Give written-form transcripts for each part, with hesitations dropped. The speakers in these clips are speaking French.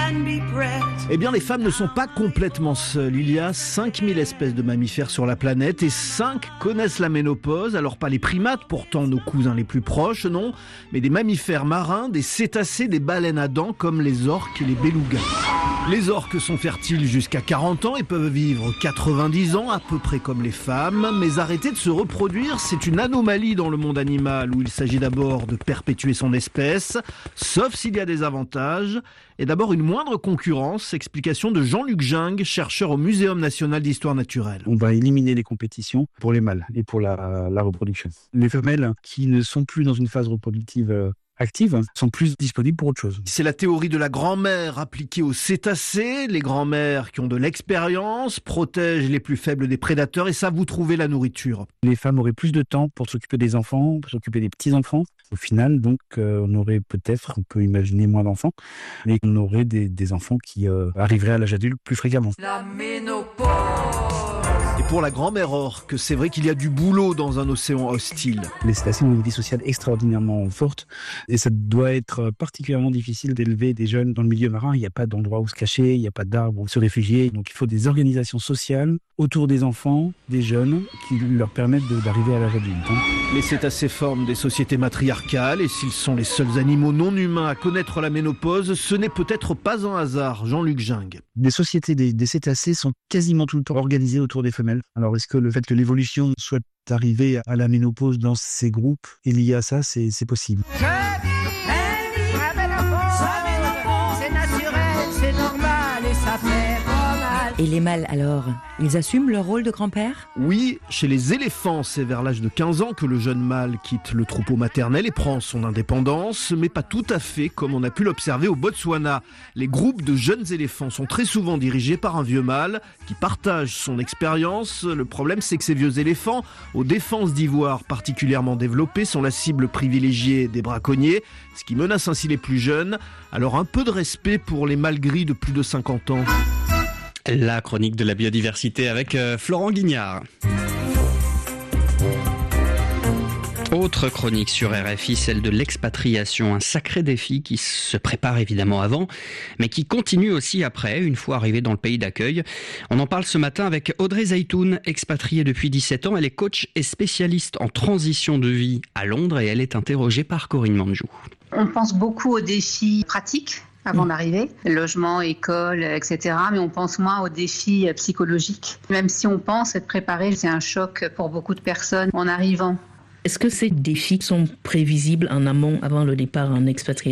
Eh bien, les femmes ne sont pas complètement seules. Il y a 5000 espèces de mammifères sur la planète et 5 connaissent la ménopause. Alors pas les primates, pourtant nos cousins les plus proches, non, mais des mammifères marins, des cétacés, des baleines à dents comme les orques et les belugas. Les orques sont fertiles jusqu'à 40 ans et peuvent vivre 90 ans, à peu près comme les femmes. Mais arrêter de se reproduire, c'est une anomalie dans le monde animal où il s'agit d'abord de perpétuer son espèce, sauf s'il y a des avantages. Et d'abord une moindre concurrence, explication de Jean-Luc Gingue, chercheur au Muséum national d'histoire naturelle. On va éliminer les compétitions pour les mâles et pour la reproduction. Les femelles qui ne sont plus dans une phase reproductive actives sont plus disponibles pour autre chose. C'est la théorie de la grand-mère appliquée aux cétacés. Les grand-mères qui ont de l'expérience protègent les plus faibles des prédateurs et savent où trouver la nourriture. Les femmes auraient plus de temps pour s'occuper des enfants, pour s'occuper des petits-enfants. Au final, donc, on aurait peut-être, on peut imaginer moins d'enfants, mais on aurait des enfants qui arriveraient à l'âge adulte plus fréquemment. La ménopause. Et pour la grand-mère orque, c'est vrai qu'il y a du boulot dans un océan hostile. Les cétacés ont une vie sociale extraordinairement forte et ça doit être particulièrement difficile d'élever des jeunes dans le milieu marin. Il n'y a pas d'endroit où se cacher, il n'y a pas d'arbres où se réfugier. Donc il faut des organisations sociales autour des enfants, des jeunes, qui leur permettent d'arriver à l'âge adulte. Les cétacés forment des sociétés matriarcales et s'ils sont les seuls animaux non humains à connaître la ménopause, ce n'est peut-être pas un hasard. Jean-Luc Gingue. Les sociétés des cétacés sont quasiment tout le temps organisées autour des femelles. Alors est-ce que le fait que l'évolution soit arrivée à la ménopause dans ces groupes est lié à ça, c'est possible. C'est naturel, c'est normal et ça fait pas mal. Et les mâles alors, ils assument leur rôle de grand-père ? Oui, chez les éléphants, c'est vers l'âge de 15 ans que le jeune mâle quitte le troupeau maternel et prend son indépendance, mais pas tout à fait comme on a pu l'observer au Botswana. Les groupes de jeunes éléphants sont très souvent dirigés par un vieux mâle qui partage son expérience. Le problème, c'est que ces vieux éléphants, aux défenses d'ivoire particulièrement développées, sont la cible privilégiée des braconniers, ce qui menace ainsi les plus jeunes. Alors un peu de respect pour les mâles gris de plus de 50 ans. La chronique de la biodiversité avec Florent Guignard. Autre chronique sur RFI, celle de l'expatriation, un sacré défi qui se prépare évidemment avant, mais qui continue aussi après, une fois arrivé dans le pays d'accueil. On en parle ce matin avec Audrey Zaytoun, expatriée depuis 17 ans. Elle est coach et spécialiste en transition de vie à Londres et elle est interrogée par Corinne Manjou. On pense beaucoup aux défis pratiques avant d'arriver, logement, école, etc. Mais on pense moins aux défis psychologiques. Même si on pense être préparé, c'est un choc pour beaucoup de personnes en arrivant. Est-ce que ces défis sont prévisibles en amont avant le départ en expatriation ?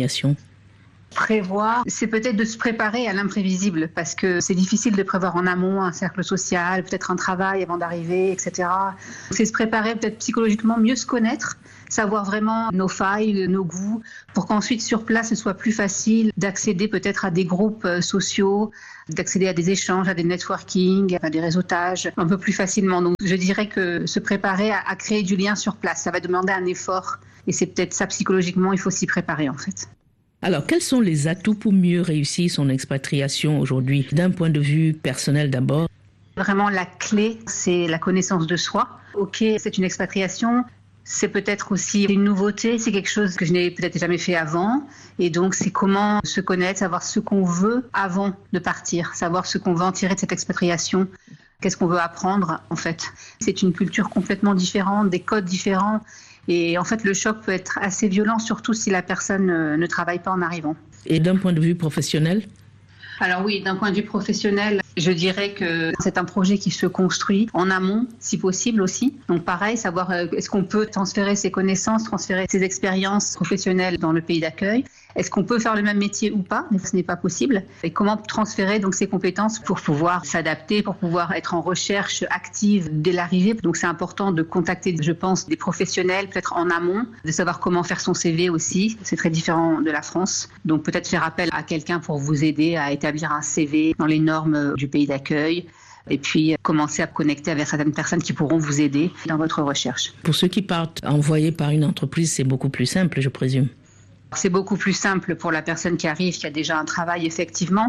Prévoir, c'est peut-être de se préparer à l'imprévisible parce que c'est difficile de prévoir en amont un cercle social, peut-être un travail avant d'arriver, etc. C'est se préparer peut-être psychologiquement, mieux se connaître, savoir vraiment nos failles, nos goûts, pour qu'ensuite sur place ce soit plus facile d'accéder peut-être à des groupes sociaux, d'accéder à des échanges, à des networking, à des réseautages un peu plus facilement. Donc je dirais que se préparer à créer du lien sur place, ça va demander un effort et c'est peut-être ça psychologiquement, il faut s'y préparer en fait. Alors, quels sont les atouts pour mieux réussir son expatriation aujourd'hui, d'un point de vue personnel d'abord ? Vraiment, la clé, c'est la connaissance de soi. Ok, c'est une expatriation, c'est peut-être aussi une nouveauté, c'est quelque chose que je n'ai peut-être jamais fait avant. Et donc, c'est comment se connaître, savoir ce qu'on veut avant de partir, savoir ce qu'on veut en tirer de cette expatriation. Qu'est-ce qu'on veut apprendre, en fait. C'est une culture complètement différente, des codes différents. Et en fait, le choc peut être assez violent, surtout si la personne ne travaille pas en arrivant. Et d'un point de vue professionnel ? Alors oui, d'un point de vue professionnel, je dirais que c'est un projet qui se construit en amont, si possible aussi. Donc pareil, savoir est-ce qu'on peut transférer ses connaissances, transférer ses expériences professionnelles dans le pays d'accueil. Est-ce qu'on peut faire le même métier ou pas ? Mais ce n'est pas possible. Et comment transférer donc ces compétences pour pouvoir s'adapter, pour pouvoir être en recherche active dès l'arrivée. Donc c'est important de contacter, je pense, des professionnels, peut-être en amont, de savoir comment faire son CV aussi. C'est très différent de la France. Donc peut-être faire appel à quelqu'un pour vous aider à établir un CV dans les normes du pays d'accueil. Et puis commencer à connecter avec certaines personnes qui pourront vous aider dans votre recherche. Pour ceux qui partent envoyés par une entreprise, c'est beaucoup plus simple, je présume. C'est beaucoup plus simple pour la personne qui arrive, qui a déjà un travail effectivement,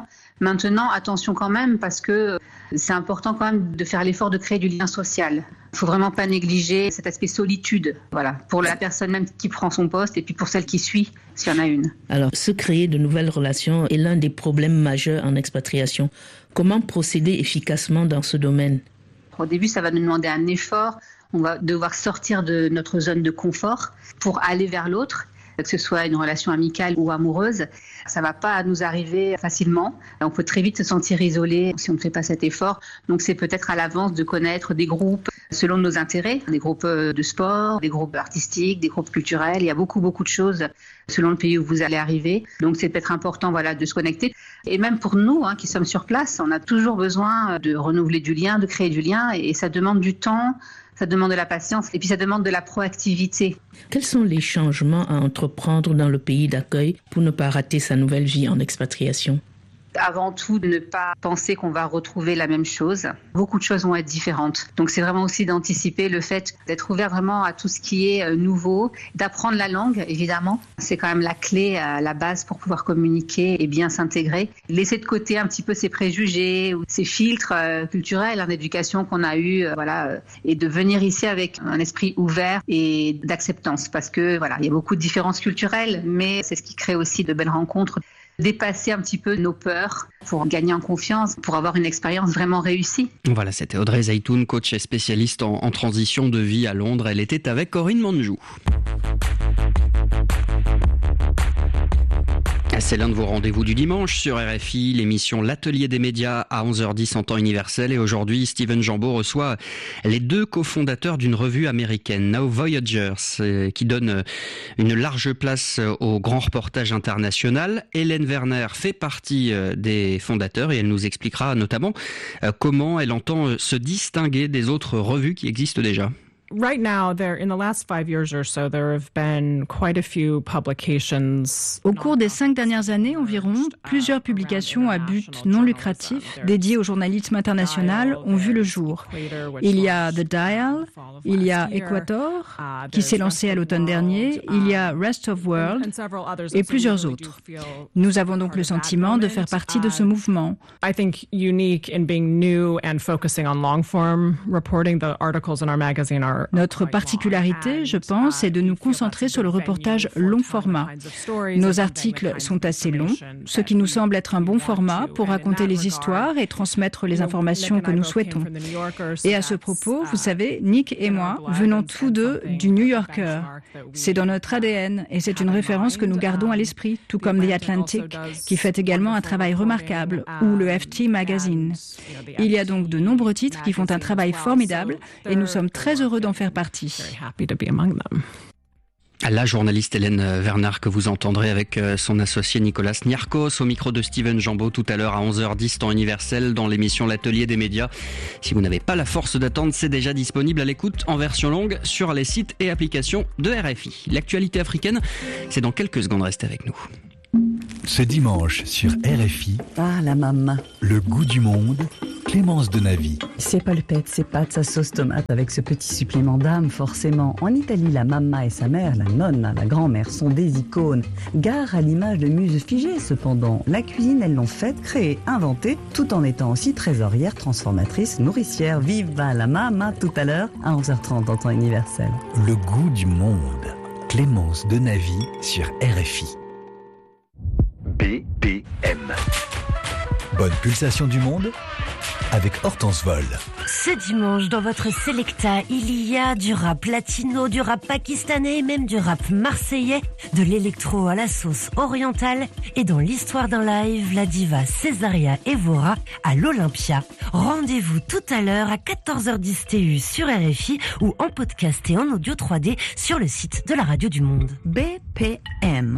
Maintenant, attention quand même, parce que c'est important quand même de faire l'effort de créer du lien social. Il ne faut vraiment pas négliger cet aspect solitude, voilà, pour la personne même qui prend son poste et puis pour celle qui suit, s'il y en a une. Alors, se créer de nouvelles relations est l'un des problèmes majeurs en expatriation. Comment procéder efficacement dans ce domaine ? Au début, ça va nous demander un effort. On va devoir sortir de notre zone de confort pour aller vers l'autre, que ce soit une relation amicale ou amoureuse. Ça ne va pas nous arriver facilement. On peut très vite se sentir isolé si on ne fait pas cet effort. Donc c'est peut-être à l'avance de connaître des groupes selon nos intérêts, des groupes de sport, des groupes artistiques, des groupes culturels. Il y a beaucoup de choses selon le pays où vous allez arriver. Donc c'est peut-être important de se connecter. Et même pour nous qui sommes sur place, on a toujours besoin de renouveler du lien, de créer du lien. Et ça demande du temps. Ça demande de la patience et puis ça demande de la proactivité. Quels sont les changements à entreprendre dans le pays d'accueil pour ne pas rater sa nouvelle vie en expatriation ? Avant tout, ne pas penser qu'on va retrouver la même chose. Beaucoup de choses vont être différentes. Donc c'est vraiment aussi d'anticiper le fait d'être ouvert vraiment à tout ce qui est nouveau, d'apprendre la langue évidemment. C'est quand même la clé, la base pour pouvoir communiquer et bien s'intégrer. Laisser de côté un petit peu ces préjugés ou ces filtres culturels d'éducation qu'on a eu, et de venir ici avec un esprit ouvert et d'acceptance parce que il y a beaucoup de différences culturelles, mais c'est ce qui crée aussi de belles rencontres. Dépasser un petit peu nos peurs pour gagner en confiance, pour avoir une expérience vraiment réussie. Voilà, c'était Audrey Zaytoun, coach et spécialiste en transition de vie à Londres. Elle était avec Corinne Manjou. C'est l'un de vos rendez-vous du dimanche sur RFI, l'émission L'Atelier des médias à 11h10 en temps universel. Et aujourd'hui, Steven Jambeau reçoit les 2 cofondateurs d'une revue américaine, Now Voyagers, qui donne une large place au grand reportage international. Hélène Werner fait partie des fondateurs et elle nous expliquera notamment comment elle entend se distinguer des autres revues qui existent déjà. Right now, in the last 5 years or so, there have been quite a few publications. Au cours des 5 dernières années environ, plusieurs publications à but non lucratif dédiées au journalisme international ont vu le jour. Il y a The Dial, il y a Equator, qui s'est lancé à l'automne dernier, il y a Rest of World et plusieurs autres. Nous avons donc le sentiment de faire partie de ce mouvement. I think unique in being new and focusing on long-form reporting. The articles in our magazine are Notre particularité, je pense, est de nous concentrer sur le reportage long format. Nos articles sont assez longs, ce qui nous semble être un bon format pour raconter les histoires et transmettre les informations que nous souhaitons. Et à ce propos, vous savez, Nick et moi venons tous deux du New Yorker. C'est dans notre ADN et c'est une référence que nous gardons à l'esprit, tout comme The Atlantic, qui fait également un travail remarquable, ou le FT Magazine. Il y a donc de nombreux titres qui font un travail formidable et nous sommes très heureux d'en faire partie. La journaliste Hélène Werner que vous entendrez avec son associé Nicolas Niarchos au micro de Steven Jambeau tout à l'heure à 11h10 temps universel dans l'émission L'Atelier des médias. Si vous n'avez pas la force d'attendre, c'est déjà disponible à l'écoute en version longue sur les sites et applications de RFI. L'actualité africaine, c'est dans quelques secondes, restez avec nous. Ce dimanche sur RFI, la mamma. Le goût du monde, Clémence Denavi. C'est polpette, c'est pâtes, sa sauce tomate avec ce petit supplément d'âme, forcément. En Italie, la mamma et sa mère, la nonna, la grand-mère, sont des icônes. Gare à l'image de muses figées, cependant. La cuisine, elles l'ont faite, créée, inventée, tout en étant aussi trésorière, transformatrice, nourricière. Viva la mamma, tout à l'heure, à 11h30 en temps universel. Le goût du monde, Clémence Denavi sur RFI. BPM. Bonne pulsation du monde avec Hortense Vol. Ce dimanche, dans votre Selecta, il y a du rap latino, du rap pakistanais et même du rap marseillais, de l'électro à la sauce orientale et dans l'histoire d'un live, la diva Césaria Evora à l'Olympia. Rendez-vous tout à l'heure à 14h10 TU sur RFI ou en podcast et en audio 3D sur le site de la Radio du Monde. BPM.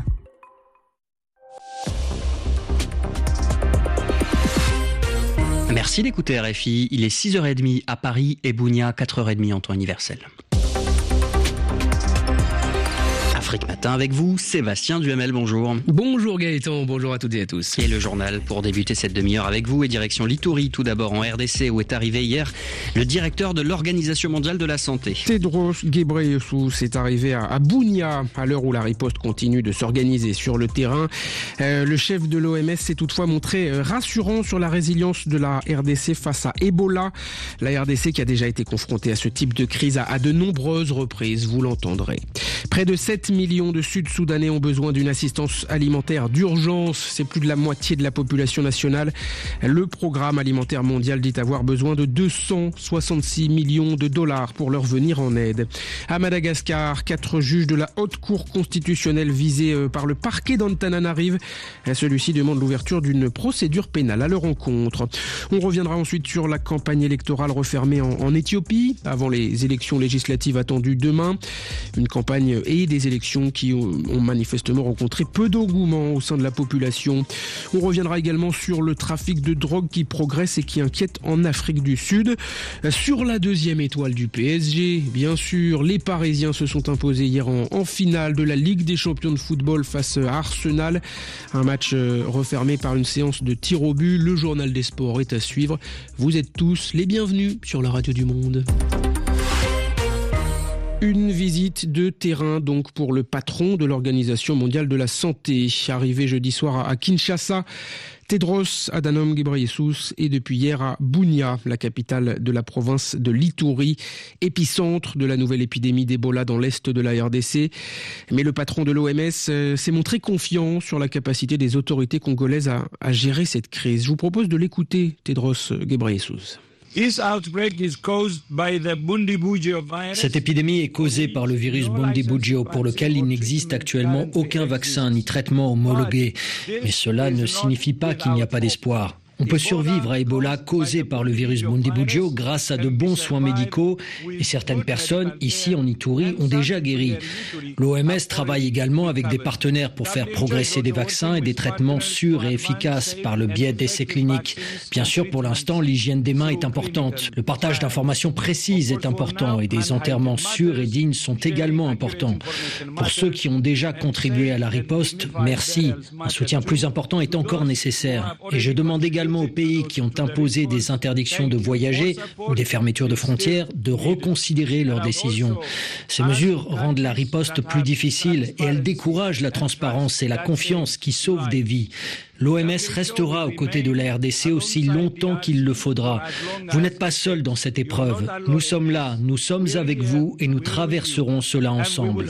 Merci d'écouter RFI, il est 6h30 à Paris et Bounia, 4h30 en temps universel. Afrique Matin avec vous, Sébastien Duhamel, bonjour. Bonjour Gaëtan, bonjour à toutes et à tous. Et le journal pour débuter cette demi-heure avec vous et direction l'Itourie, tout d'abord en RDC où est arrivé hier le directeur de l'Organisation mondiale de la santé. Tedros Ghebreyesus est arrivé à Bunia à l'heure où la riposte continue de s'organiser sur le terrain. Le chef de l'OMS s'est toutefois montré rassurant sur la résilience de la RDC face à Ebola. La RDC qui a déjà été confrontée à ce type de crise à de nombreuses reprises, vous l'entendrez. Près de 7 millions de Sud-Soudanais ont besoin d'une assistance alimentaire d'urgence. C'est plus de la moitié de la population nationale. Le programme alimentaire mondial dit avoir besoin de 266 millions de dollars pour leur venir en aide. À Madagascar, 4 juges de la Haute Cour constitutionnelle visés par le parquet d'Antananarive. Celui-ci demande l'ouverture d'une procédure pénale à leur encontre. On reviendra ensuite sur la campagne électorale refermée en Éthiopie avant les élections législatives attendues demain. Une campagne et des élections qui ont manifestement rencontré peu d'engouement au sein de la population. On reviendra également sur le trafic de drogue qui progresse et qui inquiète en Afrique du Sud. Sur la deuxième étoile du PSG, bien sûr, les Parisiens se sont imposés hier en finale de la Ligue des champions de football face à Arsenal. Un match refermé par une séance de tir au but. Le journal des sports est à suivre. Vous êtes tous les bienvenus sur la radio du monde. Une visite de terrain donc pour le patron de l'Organisation mondiale de la santé. Arrivé jeudi soir à Kinshasa, Tedros Adhanom Ghebreyesus est depuis hier à Bunia, la capitale de la province de l'Itourie, épicentre de la nouvelle épidémie d'Ebola dans l'est de la RDC. Mais le patron de l'OMS s'est montré confiant sur la capacité des autorités congolaises à gérer cette crise. Je vous propose de l'écouter, Tedros Ghebreyesus. Cette épidémie est causée par le virus Bundibugyo pour lequel il n'existe actuellement aucun vaccin ni traitement homologué. Mais cela ne signifie pas qu'il n'y a pas d'espoir. On peut survivre à Ebola causé par le virus Bundibugyo grâce à de bons soins médicaux et certaines personnes ici en Itourie ont déjà guéri. L'OMS travaille également avec des partenaires pour faire progresser des vaccins et des traitements sûrs et efficaces par le biais d'essais cliniques. Bien sûr, pour l'instant, l'hygiène des mains est importante. Le partage d'informations précises est important et des enterrements sûrs et dignes sont également importants. Pour ceux qui ont déjà contribué à la riposte, merci. Un soutien plus important est encore nécessaire. Et je demande également aux pays qui ont imposé des interdictions de voyager ou des fermetures de frontières de reconsidérer leurs décisions. Ces mesures rendent la riposte plus difficile et elles découragent la transparence et la confiance qui sauvent des vies. L'OMS restera aux côtés de la RDC aussi longtemps qu'il le faudra. Vous n'êtes pas seul dans cette épreuve. Nous sommes là, nous sommes avec vous et nous traverserons cela ensemble.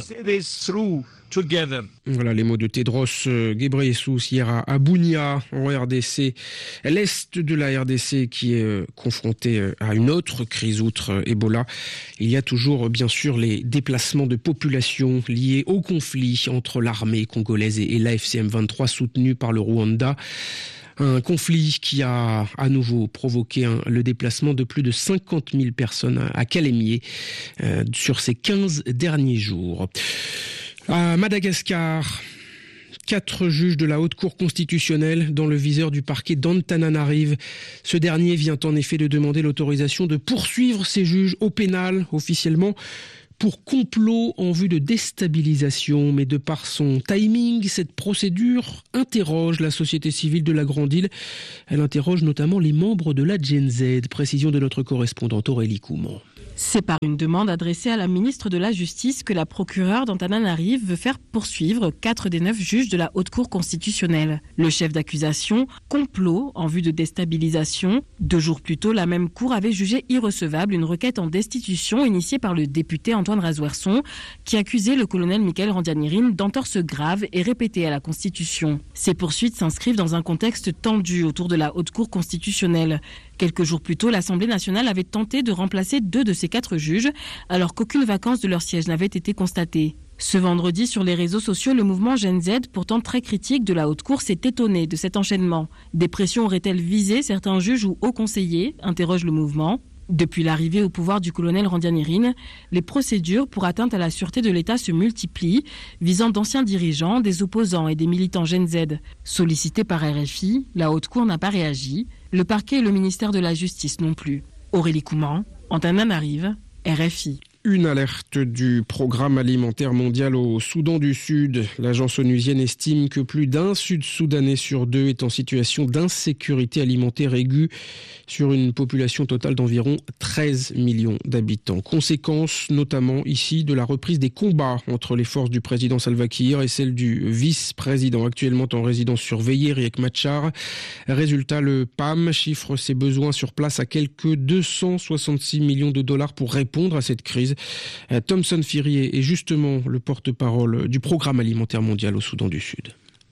Voilà les mots de Tedros Ghebreyesus hier à Bunia en RDC, l'est de la RDC qui est confronté à une autre crise outre Ebola. Il y a toujours bien sûr les déplacements de population liés au conflit entre l'armée congolaise et l'AFC M23 soutenue par le Rwanda. Un conflit qui a à nouveau provoqué le déplacement de plus de 50 000 personnes à Kalemie sur ces 15 derniers jours. À Madagascar, 4 juges de la Haute Cour constitutionnelle dans le viseur du parquet d'Antananarive. Ce dernier vient en effet de demander l'autorisation de poursuivre ces juges au pénal officiellement pour complot en vue de déstabilisation. Mais de par son timing, cette procédure interroge la société civile de la Grande Île. Elle interroge notamment les membres de la Gen Z. Précision de notre correspondante Aurélie Couman. C'est par une demande adressée à la ministre de la Justice que la procureure d'Antananarive veut faire poursuivre 4 des 9 juges de la Haute Cour constitutionnelle. Le chef d'accusation, complot en vue de déstabilisation. 2 jours plus tôt, la même cour avait jugé irrecevable une requête en destitution initiée par le député Antoine Razouerson qui accusait le colonel Michael Randrianirine d'entorse grave et répétée à la Constitution. Ces poursuites s'inscrivent dans un contexte tendu autour de la Haute Cour constitutionnelle. Quelques jours plus tôt, l'Assemblée nationale avait tenté de remplacer 2 de ces 4 juges, alors qu'aucune vacance de leur siège n'avait été constatée. Ce vendredi, sur les réseaux sociaux, le mouvement Gen Z, pourtant très critique de la Haute Cour, s'est étonné de cet enchaînement. Des pressions auraient-elles visé certains juges ou hauts conseillers, interroge le mouvement. Depuis l'arrivée au pouvoir du colonel Randrianirine, les procédures pour atteinte à la sûreté de l'État se multiplient, visant d'anciens dirigeants, des opposants et des militants Gen Z. Sollicité par RFI, la Haute Cour n'a pas réagi. Le parquet et le ministère de la Justice non plus. Aurélie Couman, Antananarive, RFI. Une alerte du Programme alimentaire mondial au Soudan du Sud. L'agence onusienne estime que plus d'un Sud-Soudanais sur 2 est en situation d'insécurité alimentaire aiguë sur une population totale d'environ 13 millions d'habitants. Conséquence notamment ici de la reprise des combats entre les forces du président Salva Kiir et celles du vice-président actuellement en résidence surveillée, Riek Machar. Résultat, le PAM chiffre ses besoins sur place à quelques 266 millions de dollars pour répondre à cette crise. Thomson Phiri est justement le porte-parole du Programme alimentaire mondial au Soudan du Sud.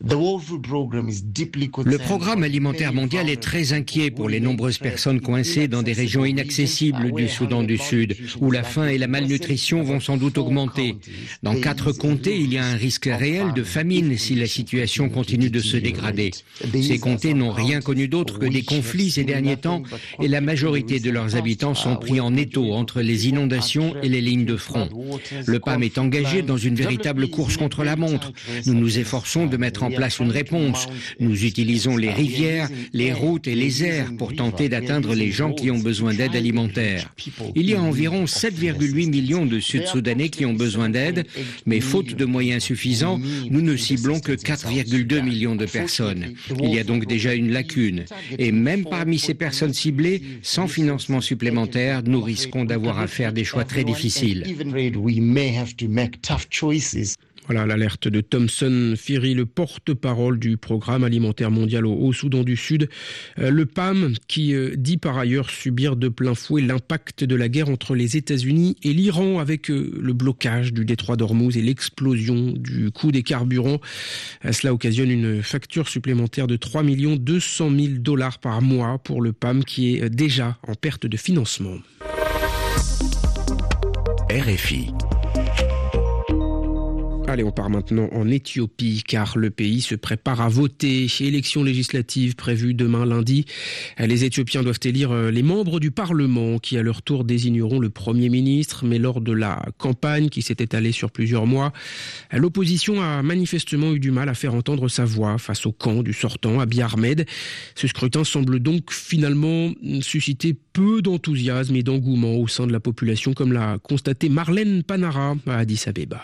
Le Programme alimentaire mondial est très inquiet pour les nombreuses personnes coincées dans des régions inaccessibles du Soudan du Sud, où la faim et la malnutrition vont sans doute augmenter. Dans 4 comtés, il y a un risque réel de famine si la situation continue de se dégrader. Ces comtés n'ont rien connu d'autre que des conflits ces derniers temps, et la majorité de leurs habitants sont pris en étau entre les inondations et les lignes de front. Le PAM est engagé dans une véritable course contre la montre. Nous nous efforçons de mettre en place une réponse. Nous utilisons les rivières, les routes et les airs pour tenter d'atteindre les gens qui ont besoin d'aide alimentaire. Il y a environ 7,8 millions de Sud-Soudanais qui ont besoin d'aide, mais faute de moyens suffisants, nous ne ciblons que 4,2 millions de personnes. Il y a donc déjà une lacune. Et même parmi ces personnes ciblées, sans financement supplémentaire, nous risquons d'avoir à faire des choix très difficiles. Voilà l'alerte de Thomson Phiri, le porte-parole du Programme alimentaire mondial au Soudan du Sud. Le PAM qui dit par ailleurs subir de plein fouet l'impact de la guerre entre les États-Unis et l'Iran avec le blocage du détroit d'Ormuz et l'explosion du coût des carburants. Cela occasionne une facture supplémentaire de 3 200 000 $ par mois pour le PAM qui est déjà en perte de financement. RFI. Allez, on part maintenant en Éthiopie car le pays se prépare à voter. Élections législatives prévues demain lundi. Les Éthiopiens doivent élire les membres du Parlement qui à leur tour désigneront le Premier ministre. Mais lors de la campagne qui s'est étalée sur plusieurs mois, l'opposition a manifestement eu du mal à faire entendre sa voix face au camp du sortant Abiy Ahmed. Ce scrutin semble donc finalement susciter peu d'enthousiasme et d'engouement au sein de la population comme l'a constaté Marlène Panara à Addis Abeba.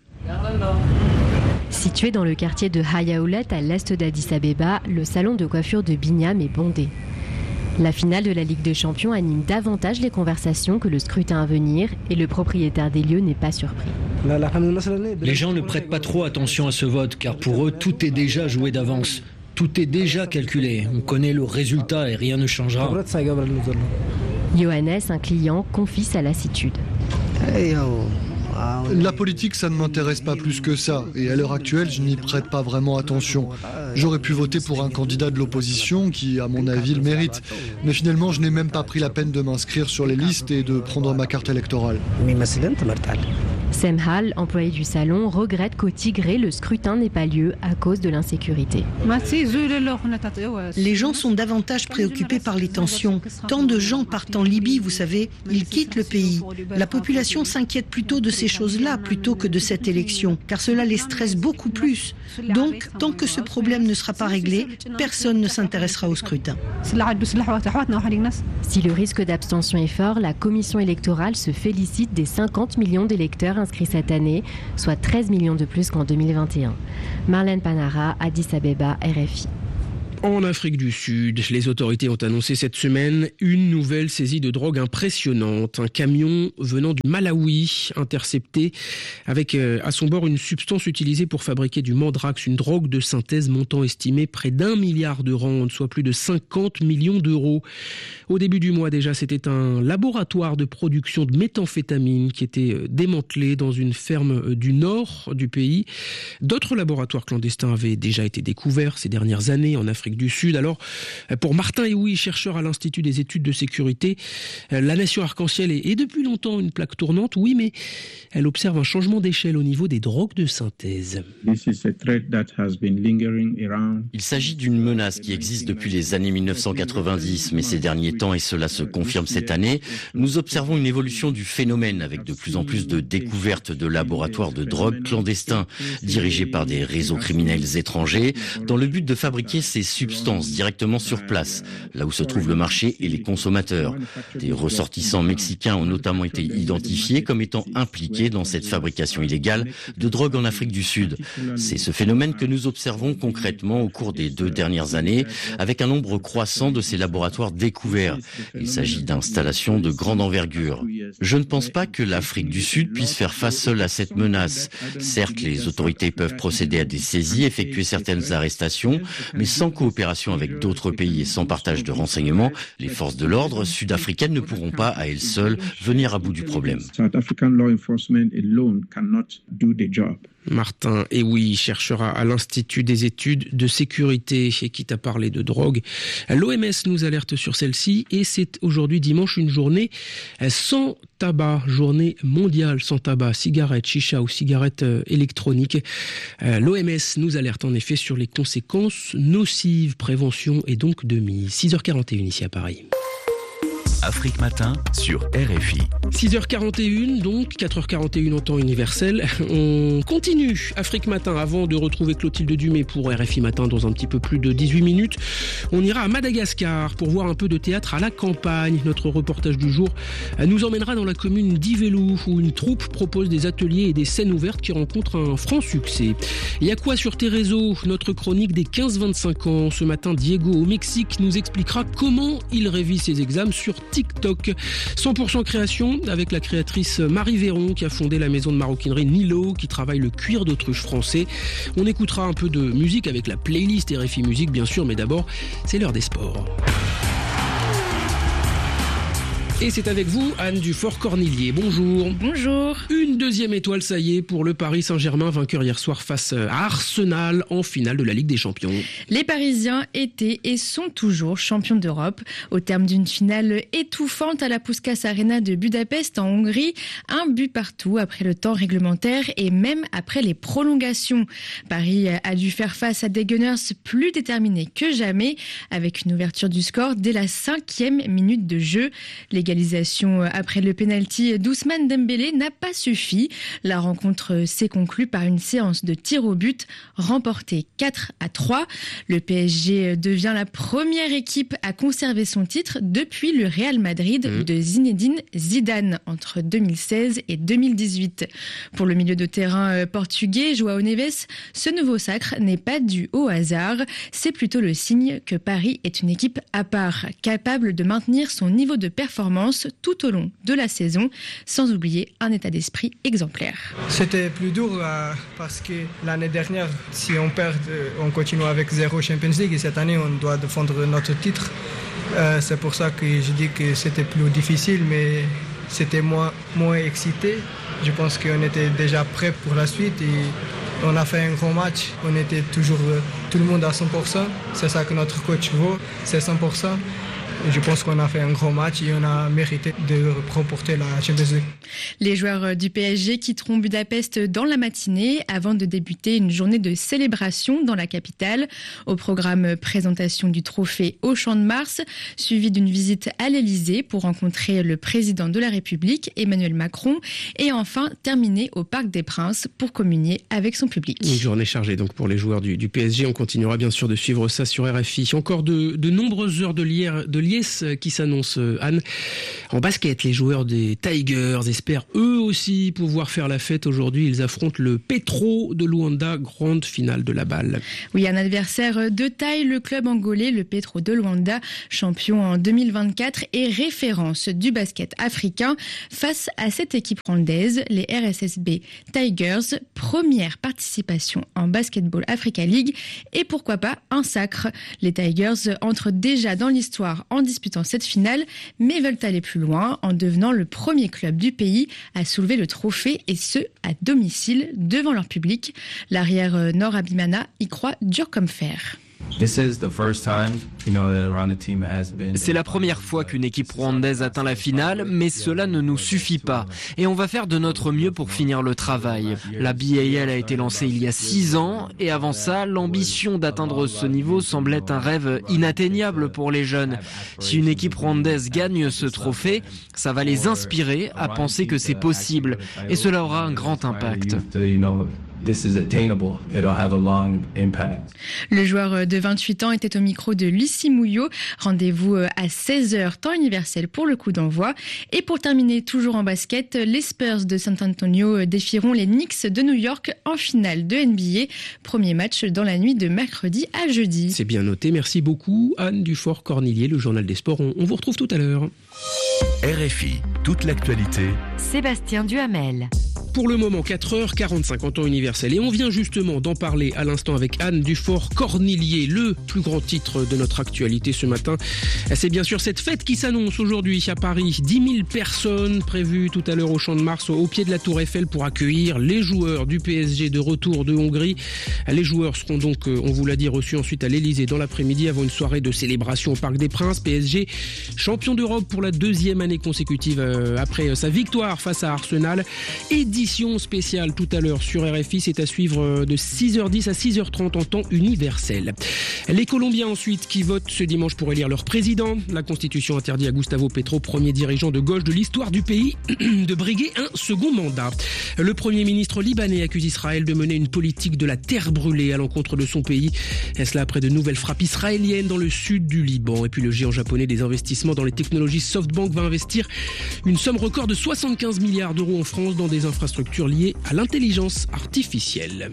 Situé dans le quartier de Hayaoulet à l'est d'Addis Abeba, le salon de coiffure de Binyam est bondé. La finale de la Ligue des Champions anime davantage les conversations que le scrutin à venir et le propriétaire des lieux n'est pas surpris. Les gens ne prêtent pas trop attention à ce vote car pour eux tout est déjà joué d'avance. Tout est déjà calculé. On connaît le résultat et rien ne changera. Johannes, un client, confie sa lassitude. La politique, ça ne m'intéresse pas plus que ça. Et à l'heure actuelle, je n'y prête pas vraiment attention. J'aurais pu voter pour un candidat de l'opposition qui, à mon avis, le mérite. Mais finalement, je n'ai même pas pris la peine de m'inscrire sur les listes et de prendre ma carte électorale. Semhal, employé du salon, regrette qu'au Tigré, le scrutin n'ait pas lieu à cause de l'insécurité. Les gens sont davantage préoccupés par les tensions. Tant de gens partent en Libye, vous savez, ils quittent le pays. La population s'inquiète plutôt de ces choses-là plutôt que de cette élection, car cela les stresse beaucoup plus. Donc, tant que ce problème ne sera pas réglé, personne ne s'intéressera au scrutin. Si le risque d'abstention est fort, la commission électorale se félicite des 50 millions d'électeurs inscrits cette année, soit 13 millions de plus qu'en 2021. Marlène Panara, Addis Abeba, RFI. En Afrique du Sud, les autorités ont annoncé cette semaine une nouvelle saisie de drogue impressionnante. Un camion venant du Malawi, intercepté avec à son bord une substance utilisée pour fabriquer du mandrax, une drogue de synthèse montant estimé près d'1 milliard de rand, soit plus de 50 millions d'euros. Au début du mois déjà, c'était un laboratoire de production de méthamphétamine qui était démantelé dans une ferme du nord du pays. D'autres laboratoires clandestins avaient déjà été découverts ces dernières années en Afrique du Sud. Alors, pour Martin Eoui, chercheur à l'Institut des études de sécurité, la nation arc-en-ciel est depuis longtemps une plaque tournante, oui, mais elle observe un changement d'échelle au niveau des drogues de synthèse. Il s'agit d'une menace qui existe depuis les années 1990, mais ces derniers temps, et cela se confirme cette année, nous observons une évolution du phénomène avec de plus en plus de découvertes de laboratoires de drogue clandestins dirigés par des réseaux criminels étrangers dans le but de fabriquer ces substance directement sur place, là où se trouve le marché et les consommateurs. Des ressortissants mexicains ont notamment été identifiés comme étant impliqués dans cette fabrication illégale de drogue en Afrique du Sud. C'est ce phénomène que nous observons concrètement au cours des 2 dernières années, avec un nombre croissant de ces laboratoires découverts. Il s'agit d'installations de grande envergure. Je ne pense pas que l'Afrique du Sud puisse faire face seule à cette menace. Certes, les autorités peuvent procéder à des saisies, effectuer certaines arrestations, mais sans coopération avec d'autres pays et sans partage de renseignements, les forces de l'ordre sud-africaines ne pourront pas, à elles seules, venir à bout du problème. Martin Ewi, cherchera à l'Institut des études de sécurité et qui t'a parlé de drogue. L'OMS nous alerte sur celle-ci et c'est aujourd'hui dimanche une journée sans tabac, journée mondiale sans tabac, cigarettes, chicha ou cigarettes électroniques. L'OMS nous alerte en effet sur les conséquences nocives, prévention et donc de mise. 6h41 ici à Paris. Afrique Matin sur RFI. 6h41, donc 4h41 en temps universel. On continue Afrique Matin avant de retrouver Clotilde Dumais pour RFI Matin dans un petit peu plus de 18 minutes. On ira à Madagascar pour voir un peu de théâtre à la campagne. Notre reportage du jour nous emmènera dans la commune d'Ivelou où une troupe propose des ateliers et des scènes ouvertes qui rencontrent un franc succès. Il y a quoi sur tes réseaux ? Notre chronique des 15-25 ans. Ce matin, Diego au Mexique nous expliquera comment il révise ses examens sur TikTok. 100% création avec la créatrice Marie Véron qui a fondé la maison de maroquinerie Nilo qui travaille le cuir d'autruche français. On écoutera un peu de musique avec la playlist RFI Musique bien sûr, mais d'abord c'est l'heure des sports. Et c'est avec vous, Anne Dufort-Cornillier. Bonjour. Bonjour. Une deuxième étoile, ça y est, pour le Paris Saint-Germain, vainqueur hier soir face à Arsenal en finale de la Ligue des Champions. Les Parisiens étaient et sont toujours champions d'Europe. Au terme d'une finale étouffante à la Puskás Arena de Budapest en Hongrie, un but partout après le temps réglementaire et même après les prolongations. Paris a dû faire face à des Gunners plus déterminés que jamais, avec une ouverture du score dès la 5e minute de jeu. L'égalisation après le pénalty d'Ousmane Dembélé n'a pas suffi. La rencontre s'est conclue par une séance de tirs au but remportée 4-3. Le PSG devient la première équipe à conserver son titre depuis le Real Madrid de Zinedine Zidane entre 2016 et 2018. Pour le milieu de terrain portugais, João Neves, ce nouveau sacre n'est pas dû au hasard. C'est plutôt le signe que Paris est une équipe à part, capable de maintenir son niveau de performance tout au long de la saison, sans oublier un état d'esprit exemplaire. C'était plus dur parce que l'année dernière, si on perd, on continue avec 0 Champions League et cette année, on doit défendre notre titre. C'est pour ça que je dis que c'était plus difficile, mais c'était moins excité. Je pense qu'on était déjà prêt pour la suite et on a fait un grand match. On était toujours tout le monde à 100%. C'est ça que notre coach veut, c'est 100%. Je pense qu'on a fait un grand match et on a mérité de remporter la Champions League. Les joueurs du PSG quitteront Budapest dans la matinée avant de débuter une journée de célébration dans la capitale. Au programme, présentation du trophée au Champ de Mars, suivi d'une visite à l'Elysée pour rencontrer le président de la République, Emmanuel Macron, et enfin terminer au Parc des Princes pour communier avec son public. Une journée chargée donc pour les joueurs du PSG. On continuera bien sûr de suivre ça sur RFI. Encore de nombreuses heures de liesse qui s'annonce, Anne. En basket, les joueurs des Tigers espèrent eux aussi pouvoir faire la fête aujourd'hui. Ils affrontent le Petro de Luanda, grande finale de la balle. Oui, un adversaire de taille, le club angolais, le Petro de Luanda, champion en 2024 et référence du basket africain. Face à cette équipe rwandaise, les RSSB Tigers, première participation en Basketball Africa League et pourquoi pas un sacre. Les Tigers entrent déjà dans l'histoire en disputant cette finale, mais veulent aller plus loin en devenant le premier club du pays à soulever le trophée et ce, à domicile, devant leur public. L'arrière Nord Abimana y croit dur comme fer. C'est la première fois qu'une équipe rwandaise atteint la finale, mais cela ne nous suffit pas. Et on va faire de notre mieux pour finir le travail. La BAL a été lancée il y a 6 ans, et avant ça, l'ambition d'atteindre ce niveau semblait un rêve inatteignable pour les jeunes. Si une équipe rwandaise gagne ce trophée, ça va les inspirer à penser que c'est possible, et cela aura un grand impact. Le joueur de 28 ans était au micro de Lucie Mouillot. Rendez-vous à 16h, temps universel pour le coup d'envoi. Et pour terminer, toujours en basket, les Spurs de San Antonio défieront les Knicks de New York en finale de NBA. Premier match dans la nuit de mercredi à jeudi. C'est bien noté, merci beaucoup Anne Dufort-Cornillier, le journal des sports. On vous retrouve tout à l'heure. RFI, toute l'actualité. Sébastien Duhamel. Pour le moment, 4h45 en temps universel. Et on vient justement d'en parler à l'instant avec Anne Dufort-Cornillier, le plus grand titre de notre actualité ce matin. C'est bien sûr cette fête qui s'annonce aujourd'hui à Paris. 10 000 personnes prévues tout à l'heure au Champ de Mars, au pied de la Tour Eiffel, pour accueillir les joueurs du PSG de retour de Hongrie. Les joueurs seront donc, on vous l'a dit, reçus ensuite à l'Elysée dans l'après-midi avant une soirée de célébration au Parc des Princes. PSG, champion d'Europe pour la deuxième année consécutive après sa victoire face à Arsenal. Édition spéciale tout à l'heure sur RFI, c'est à suivre de 6h10 à 6h30 en temps universel. Les Colombiens ensuite qui votent ce dimanche pour élire leur président. La Constitution interdit à Gustavo Petro, premier dirigeant de gauche de l'histoire du pays, de briguer un second mandat. Le Premier ministre libanais accuse Israël de mener une politique de la terre brûlée à l'encontre de son pays. Et cela après de nouvelles frappes israéliennes dans le sud du Liban. Et puis le géant japonais des investissements dans les technologies SoftBank va investir une somme record de 75 milliards d'euros en France dans des infrastructures liées à l'intelligence artificielle.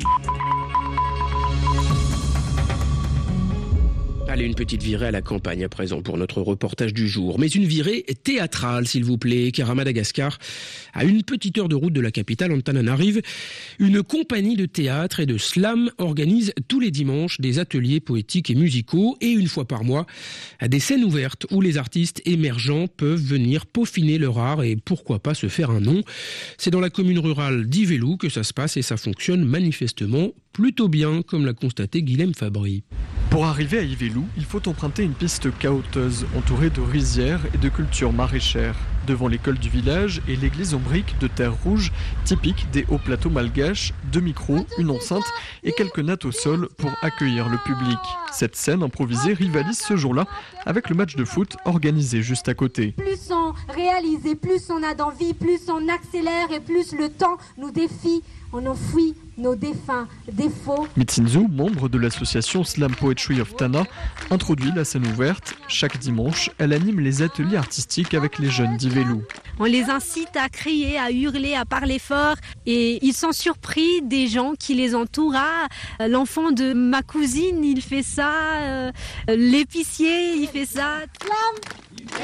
Allez, une petite virée à la campagne à présent pour notre reportage du jour. Mais une virée théâtrale, s'il vous plaît, car à Madagascar, à une petite heure de route de la capitale, Antananarive, une compagnie de théâtre et de slam organise tous les dimanches des ateliers poétiques et musicaux et une fois par mois, des scènes ouvertes où les artistes émergents peuvent venir peaufiner leur art et pourquoi pas se faire un nom. C'est dans la commune rurale d'Ivelu que ça se passe et ça fonctionne manifestement plutôt bien, comme l'a constaté Guilhem Fabry. Pour arriver à Ivelu, il faut emprunter une piste cahoteuse, entourée de rizières et de cultures maraîchères. Devant l'école du village et l'église en briques de terre rouge, typique des hauts plateaux malgaches, 2 micros, une enceinte et quelques nattes au sol pour accueillir le public. Cette scène improvisée rivalise ce jour-là avec le match de foot organisé juste à côté. Plus on réalise et plus on a d'envie, plus on accélère et plus le temps nous défie. On enfouit nos défunts défauts. Mitsinzu, membre de l'association Slam Poetry of Tana, introduit la scène ouverte. Chaque dimanche, elle anime les ateliers artistiques avec les jeunes d'Ivelu. On les incite à crier, à hurler, à parler fort et ils sont surpris des gens qui les entourent. Ah, l'enfant de ma cousine, il fait ça, l'épicier, il fait ça. Slam,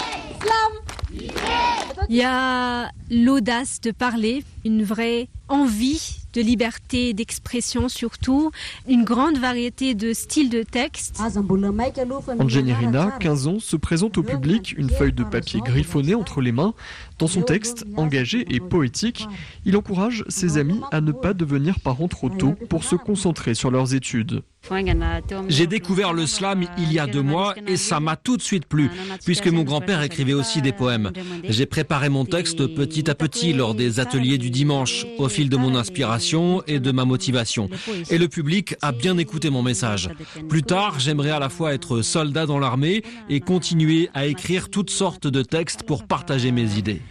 slam. Il y a l'audace de parler, une vraie envie de liberté d'expression surtout, une grande variété de styles de texte. Angelina, 15 ans, se présente au public, une feuille de papier griffonnée entre les mains. Dans son texte, engagé et poétique, il encourage ses amis à ne pas devenir parents trop tôt pour se concentrer sur leurs études. J'ai découvert le slam il y a 2 mois et ça m'a tout de suite plu, puisque mon grand-père écrivait aussi des poèmes. J'ai préparé mon texte petit à petit lors des ateliers du dimanche, au fil de mon inspiration et de ma motivation. Et le public a bien écouté mon message. Plus tard, j'aimerais à la fois être soldat dans l'armée et continuer à écrire toutes sortes de textes pour partager mes idées.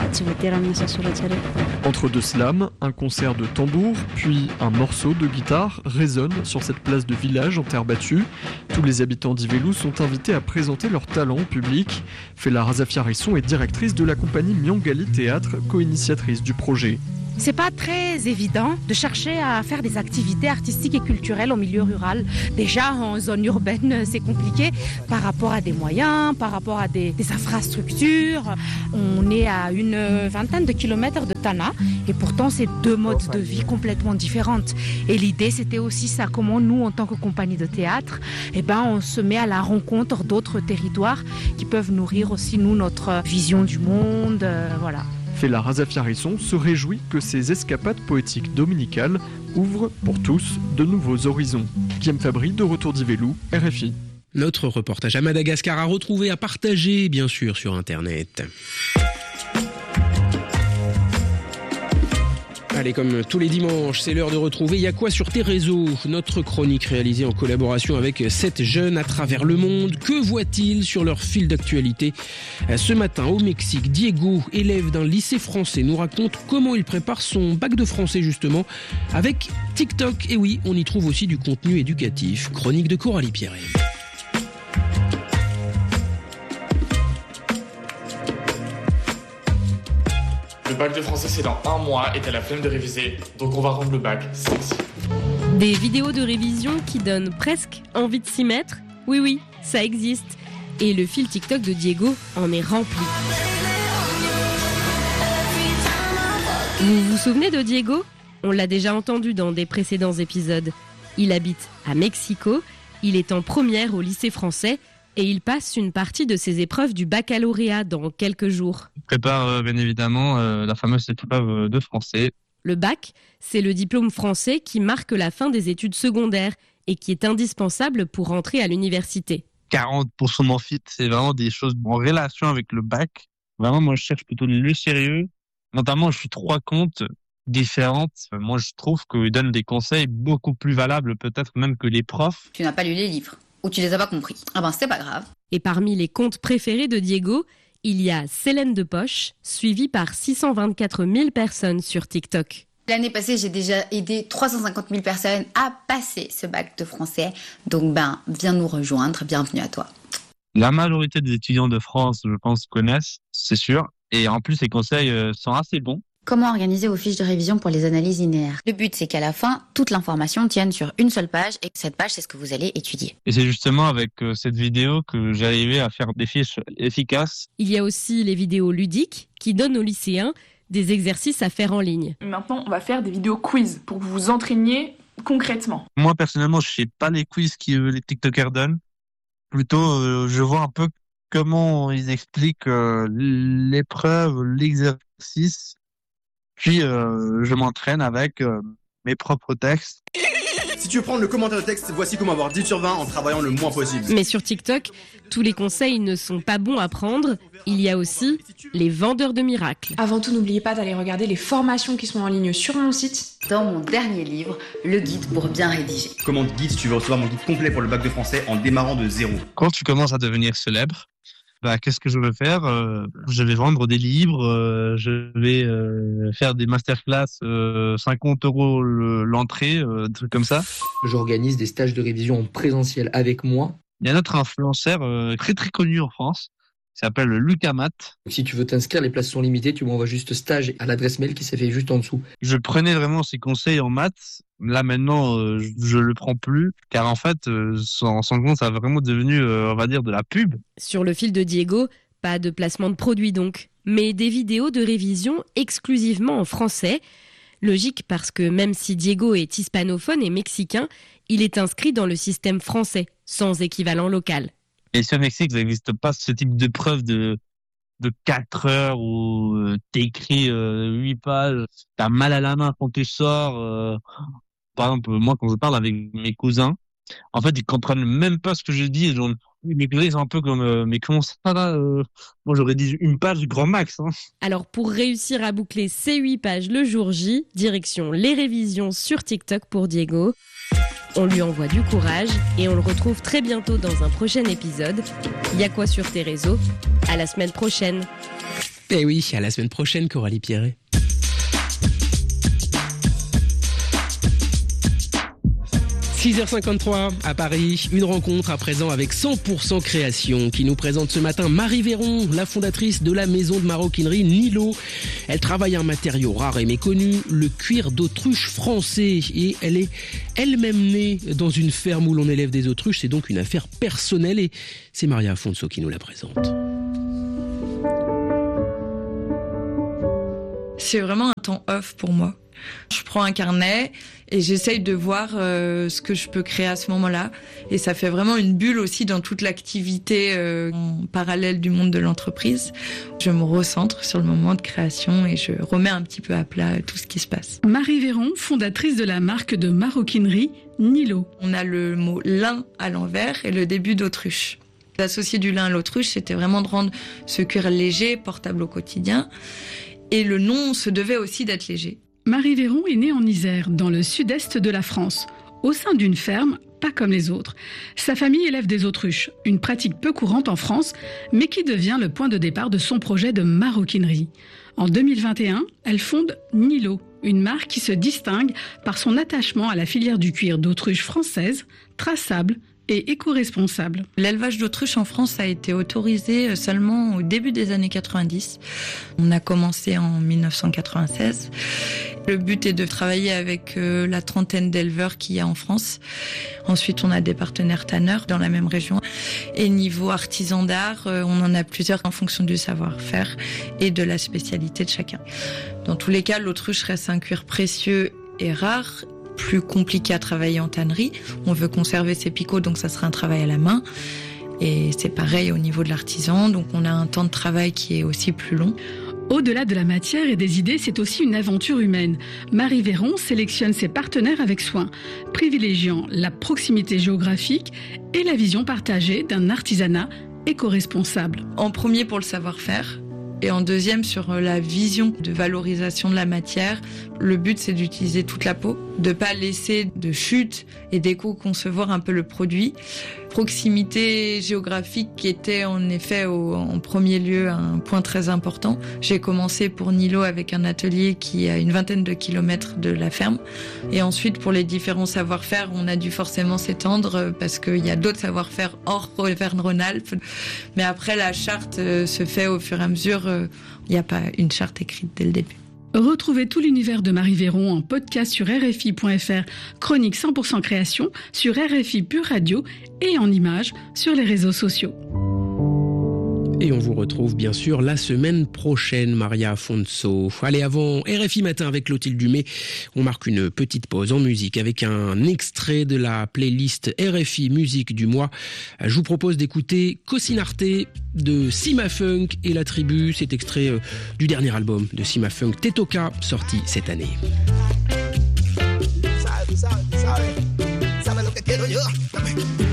Entre deux slams, un concert de tambour, puis un morceau de guitare résonne sur cette place de village en terre battue. Tous les habitants d'Ivelu sont invités à présenter leur talent au public. Fela Razafiarisson est directrice de la compagnie Miangali Théâtre, co-initiatrice du projet. C'est pas très évident de chercher à faire des activités artistiques et culturelles au milieu rural. Déjà, en zone urbaine, c'est compliqué par rapport à des moyens, par rapport à des infrastructures. On est à une vingtaine de kilomètres de Tana et pourtant, c'est 2 modes de vie complètement différents. Et l'idée, c'était aussi ça, comment nous, en tant que compagnie de théâtre, on se met à la rencontre d'autres territoires qui peuvent nourrir aussi, nous, notre vision du monde. Voilà. Fela Razafiarisson se réjouit que ces escapades poétiques dominicales ouvrent pour tous de nouveaux horizons. Guilhem Fabry, de retour d'Ivelu, RFI. Notre reportage à Madagascar à retrouver, à partager, bien sûr, sur Internet. Allez, comme tous les dimanches, c'est l'heure de retrouver Il y a quoi sur tes réseaux ? Notre chronique réalisée en collaboration avec 7 jeunes à travers le monde. Que voient-ils sur leur fil d'actualité ? Ce matin, au Mexique, Diego, élève d'un lycée français, nous raconte comment il prépare son bac de français justement avec TikTok. Et oui, on y trouve aussi du contenu éducatif. Chronique de Coralie Pierret. Le bac de français c'est dans 1 mois et t'as la flemme de réviser, donc on va rendre le bac sexy. Des vidéos de révision qui donnent presque envie de s'y mettre ? Oui, ça existe. Et le fil TikTok de Diego en est rempli. Vous vous souvenez de Diego ? On l'a déjà entendu dans des précédents épisodes. Il habite à Mexico, il est en première au lycée français et il passe une partie de ses épreuves du baccalauréat dans quelques jours. Je prépare bien évidemment la fameuse épreuve de français. Le bac, c'est le diplôme français qui marque la fin des études secondaires et qui est indispensable pour entrer à l'université. 40% de mon fit, c'est vraiment des choses en relation avec le bac. Vraiment, moi, je cherche plutôt le sérieux. Notamment, je suis 3 comptes différentes. Moi, je trouve qu'ils donnent des conseils beaucoup plus valables, peut-être même que les profs. Tu n'as pas lu les livres, ou tu les as pas compris. Ah ben, c'est pas grave. Et parmi les comptes préférés de Diego, il y a Célène de Poche, suivie par 624 000 personnes sur TikTok. L'année passée, j'ai déjà aidé 350 000 personnes à passer ce bac de français. Donc, viens nous rejoindre. Bienvenue à toi. La majorité des étudiants de France, je pense, connaissent, c'est sûr. Et en plus, les conseils sont assez bons. Comment organiser vos fiches de révision pour les analyses linéaires ? Le but, c'est qu'à la fin, toute l'information tienne sur une seule page et que cette page, c'est ce que vous allez étudier. Et c'est justement avec cette vidéo que j'ai arrivé à faire des fiches efficaces. Il y a aussi les vidéos ludiques qui donnent aux lycéens des exercices à faire en ligne. Maintenant, on va faire des vidéos quiz pour que vous vous entraîniez concrètement. Moi, personnellement, je ne sais pas les quiz que les TikTokers donnent. Plutôt, je vois un peu comment ils expliquent l'épreuve, l'exercice. Puis, je m'entraîne avec mes propres textes. Si tu veux prendre le commentaire de texte, voici comment avoir 10 sur 20 en travaillant le moins possible. Mais sur TikTok, tous les conseils ne sont pas bons à prendre. Il y a aussi les vendeurs de miracles. Avant tout, n'oubliez pas d'aller regarder les formations qui sont en ligne sur mon site. Dans mon dernier livre, le guide pour bien rédiger. Commande guide si tu veux recevoir mon guide complet pour le bac de français en démarrant de zéro. Quand tu commences à devenir célèbre, qu'est-ce que je vais faire ? Je vais vendre des livres, je vais faire des masterclass, 50 € l'entrée, des trucs comme ça. J'organise des stages de révision en présentiel avec moi. Il y a un autre influenceur très très connu en France, qui s'appelle Lucas Matt. Si tu veux t'inscrire, les places sont limitées, tu m'envoies juste stage à l'adresse mail qui s'affiche juste en dessous. Je prenais vraiment ses conseils en maths. Là maintenant, je le prends plus, car en fait, en compte, ça a vraiment devenu, on va dire, de la pub. Sur le fil de Diego, pas de placement de produits donc, mais des vidéos de révision exclusivement en français. Logique parce que même si Diego est hispanophone et mexicain, il est inscrit dans le système français, sans équivalent local. Et ici au Mexique, ça n'existe pas ce type de preuve de 4 heures où t'écris 8 pages, t'as mal à la main quand tu sors. Par exemple, moi, quand je parle avec mes cousins, en fait, ils comprennent même pas ce que je dis. Genre, mes cousins, ils sont un peu comme, mais comment ça là moi, j'aurais dit une page grand max. Hein. Alors, pour réussir à boucler ces 8 pages le jour J, direction les révisions sur TikTok pour Diego. On lui envoie du courage et on le retrouve très bientôt dans un prochain épisode. Il y a quoi sur tes réseaux ? À la semaine prochaine. Eh oui, à la semaine prochaine, Coralie Pierret. 6h53 à Paris, une rencontre à présent avec 100% Création qui nous présente ce matin Marie Véron, la fondatrice de la maison de maroquinerie Nilo. Elle travaille un matériau rare et méconnu, le cuir d'autruche français, et elle est elle-même née dans une ferme où l'on élève des autruches. C'est donc une affaire personnelle et c'est Maria Afonso qui nous la présente. C'est vraiment un temps off pour moi. Je prends un carnet et j'essaye de voir ce que je peux créer à ce moment-là. Et ça fait vraiment une bulle aussi dans toute l'activité en parallèle du monde de l'entreprise. Je me recentre sur le moment de création et je remets un petit peu à plat tout ce qui se passe. Marie Véron, fondatrice de la marque de maroquinerie Nilo. On a le mot lin à l'envers et le début d'autruche. Associer du lin à l'autruche, c'était vraiment de rendre ce cuir léger, portable au quotidien. Et le nom se devait aussi d'être léger. Marie Véron est née en Isère, dans le sud-est de la France, au sein d'une ferme pas comme les autres. Sa famille élève des autruches, une pratique peu courante en France, mais qui devient le point de départ de son projet de maroquinerie. En 2021, elle fonde Nilo, une marque qui se distingue par son attachement à la filière du cuir d'autruche française, traçable et éco-responsable. L'élevage d'autruche en France a été autorisé seulement au début des années 90. On a commencé en 1996. Le but est de travailler avec la trentaine d'éleveurs qu'il y a en France. Ensuite, on a des partenaires tanneurs dans la même région. Et niveau artisan d'art, on en a plusieurs en fonction du savoir-faire et de la spécialité de chacun. Dans tous les cas, l'autruche reste un cuir précieux et rare, plus compliqué à travailler en tannerie. On veut conserver ses picots, donc ça sera un travail à la main. Et c'est pareil au niveau de l'artisan, donc on a un temps de travail qui est aussi plus long. Au-delà de la matière et des idées, c'est aussi une aventure humaine. Marie Véron sélectionne ses partenaires avec soin, privilégiant la proximité géographique et la vision partagée d'un artisanat éco-responsable. En premier pour le savoir-faire, et en deuxième sur la vision de valorisation de la matière. Le but, c'est d'utiliser toute la peau, de pas laisser de chute et d'éco-concevoir un peu le produit. Proximité géographique qui était en effet en premier lieu un point très important. J'ai commencé pour Nilo avec un atelier qui est à une vingtaine de kilomètres de la ferme. Et ensuite, pour les différents savoir-faire, on a dû forcément s'étendre parce qu'il y a d'autres savoir-faire hors Auvergne-Rhône-Alpes. Mais après, la charte se fait au fur et à mesure. Il n'y a pas une charte écrite dès le début. Retrouvez tout l'univers de Marie Véron en podcast sur RFI.fr, chronique 100% création, sur RFI Pure Radio et en images sur les réseaux sociaux. Et on vous retrouve bien sûr la semaine prochaine, Maria Afonso. Allez, avant RFI Matin avec Clotilde Dumais, on marque une petite pause en musique avec un extrait de la playlist RFI Musique du mois. Je vous propose d'écouter Cosinarte de Sima Funk et la tribu. C'est extrait du dernier album de Sima Funk, Tetoka, sorti cette année. ¿Sabe lo que quiero yo?